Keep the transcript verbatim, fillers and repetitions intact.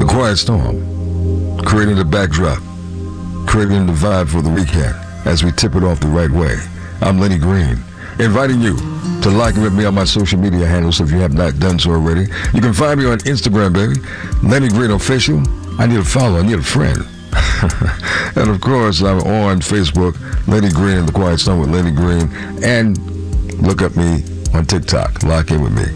The Quiet Storm, creating the backdrop, creating the vibe for the weekend as we tip it off the right way. I'm Lenny Green, inviting you to like with me on my social media handles if you have not done so already. You can find me on Instagram, baby, Lenny Green Official. I need a follow, I need a friend. And of course, I'm on Facebook, Lenny Green, The Quiet Storm with Lenny Green, and look up me on TikTok. Lock in with me.